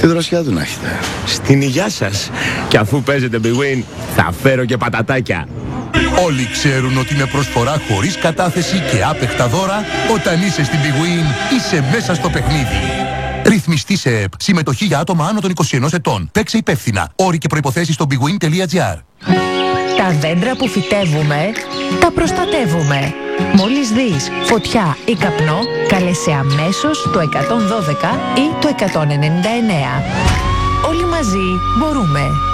Τη δροσιά του να έχετε. Στην υγειά σας. Και αφού παίζετε Big Win, θα φέρω και πατατάκια. Όλοι ξέρουν ότι με προσφορά χωρίς κατάθεση και άπεχτα δώρα, όταν είσαι στην Big Win, είσαι μέσα στο παιχνίδι. Ρυθμιστή σε ΕΠ. Συμμετοχή για άτομα άνω των 21 ετών. Παίξε υπεύθυνα. Όροι και προϋποθέσεις στο bigwin.gr. Τα δέντρα που φυτεύουμε, τα προστατεύουμε. Μόλις δεις φωτιά ή καπνό, κάλεσε αμέσως το 112 ή το 199. Όλοι μαζί μπορούμε.